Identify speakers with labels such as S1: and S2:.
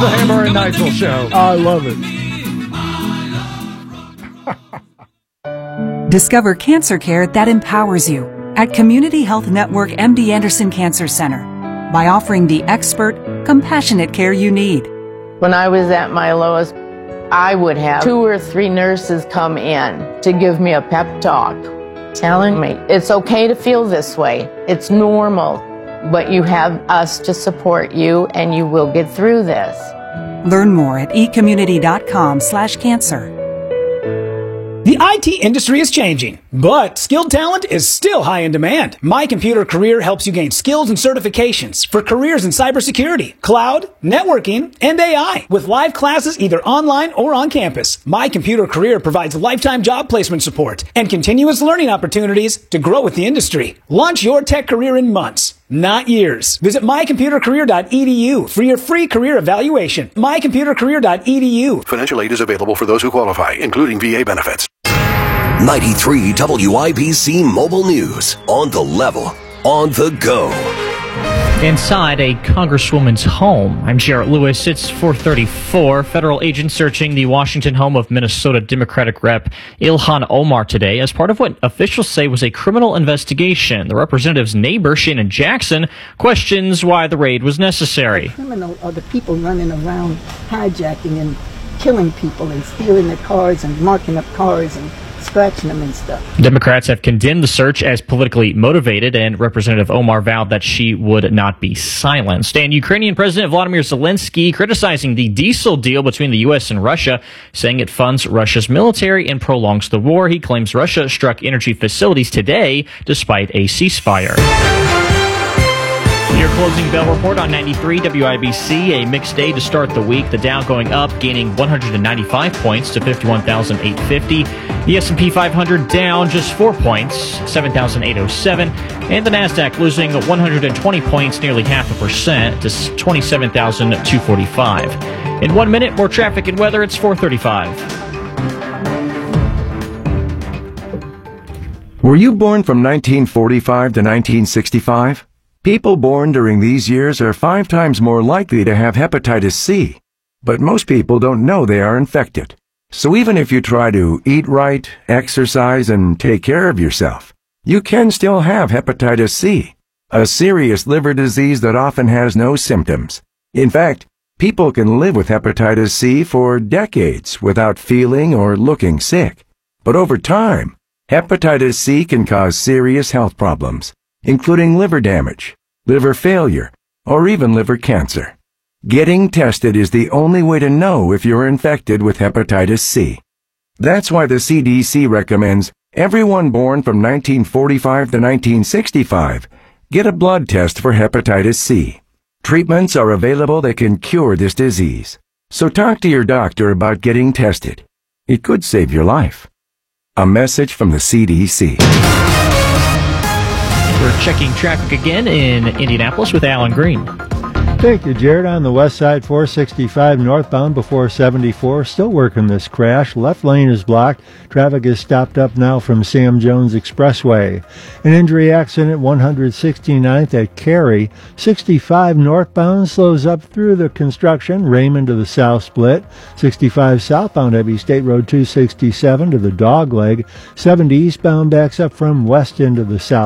S1: The Hammer and Nigel Show.
S2: I love it.
S3: Discover cancer care that empowers you at Community Health Network MD Anderson Cancer Center by offering the expert, compassionate care you need.
S4: When I was at my lowest, I would have 2 or 3 nurses come in to give me a pep talk, telling me it's okay to feel this way. It's normal, but you have us to support you and you will get through this.
S3: Learn more at ecommunity.com/cancer.
S5: The IT industry is changing, but skilled talent is still high in demand. My Computer Career helps you gain skills and certifications for careers in cybersecurity, cloud, networking, and AI. With live classes either online or on campus, My Computer Career provides lifetime job placement support and continuous learning opportunities to grow with the industry. Launch your tech career in months, not years. Visit mycomputercareer.edu for your free career evaluation. mycomputercareer.edu.
S6: Financial aid is available for those who qualify, including VA benefits.
S7: 93 WIBC Mobile News. On the level, on the go.
S8: Inside a congresswoman's home. I'm Jarrett Lewis. It's 4:34. Federal agents searching the Washington home of Minnesota Democratic Rep Ilhan Omar today as part of what officials say was a criminal investigation. The representative's neighbor, Shannon Jackson, questions why the raid was necessary.
S9: The criminal are the people running around hijacking and killing people and stealing their cars and marking up cars and scratching them and stuff.
S8: Democrats have condemned the search as politically motivated, and Representative Omar vowed that she would not be silenced. And Ukrainian President Volodymyr Zelensky criticizing the diesel deal between the U.S. and Russia, saying it funds Russia's military and prolongs the war. He claims Russia struck energy facilities today despite a ceasefire. Your closing bell report on 93 WIBC. A mixed day to start the week. The Dow going up, gaining 195 points to 51,850. The S&P 500 down just 4 points, 7,807. And the Nasdaq losing 120 points, nearly 0.5% to 27,245. In 1 minute, more traffic and weather. It's 4:35.
S10: Were you born from 1945 to 1965? People born during these years are 5 times more likely to have hepatitis C, but most people don't know they are infected. So even if you try to eat right, exercise, and take care of yourself, you can still have hepatitis C, a serious liver disease that often has no symptoms. In fact, people can live with hepatitis C for decades without feeling or looking sick. But over time, hepatitis C can cause serious health problems, including liver damage, liver failure, or even liver cancer. Getting tested is the only way to know if you're infected with hepatitis C. That's why the CDC recommends everyone born from 1945 to 1965 get a blood test for hepatitis C. Treatments are available that can cure this disease. So talk to your doctor about getting tested. It could save your life. A message from the CDC.
S8: We're checking traffic again in Indianapolis with Alan Green.
S2: Thank you, Jared. On the west side, 465 northbound before 74. Still working this crash. Left lane is blocked. Traffic is stopped up now from Sam Jones Expressway. An injury accident 169th at Cary. 65 northbound slows up through the construction. Raymond to the south split. 65 southbound heavy State Road 267 to the Dogleg. 70 eastbound backs up from west into the south.